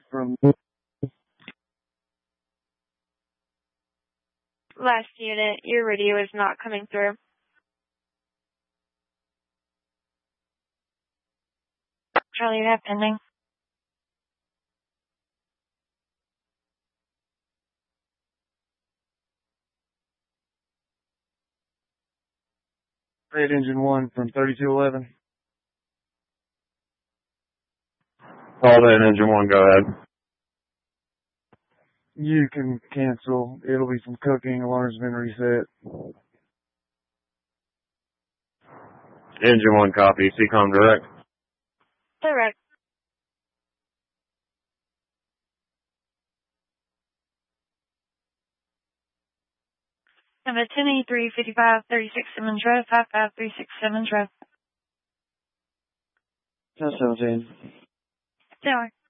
from Last unit, your radio is not coming through. Charlie, you have pending. Red Engine 1 from 3211. All that Engine 1, go ahead. You can cancel. It'll be from cooking. Alarm's been reset. Engine 1 copy. CCOM direct. Direct. Number 1083 55 36 Simmons Road, 5536 Simmons Road. 1017. Tower.